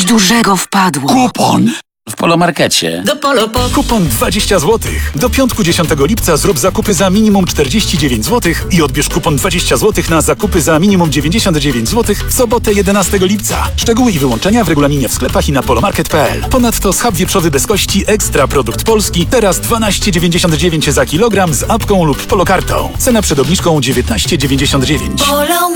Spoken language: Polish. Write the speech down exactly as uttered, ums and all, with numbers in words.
dużego wpadło. Kupon! W Polomarkecie. Do Polo po... Kupon dwadzieścia złotych. Do piątku dziesiątego lipca zrób zakupy za minimum czterdzieści dziewięć złotych i odbierz kupon dwadzieścia złotych na zakupy za minimum dziewięćdziesiąt dziewięć złotych w sobotę jedenastego lipca. Szczegóły i wyłączenia w regulaminie w sklepach i na polomarket kropka p l. Ponadto schab wieprzowy bez kości Ekstra Produkt Polski teraz dwanaście dziewięćdziesiąt dziewięć za kilogram z apką lub polokartą. Cena przed obniżką dziewiętnaście dziewięćdziesiąt dziewięć. Polo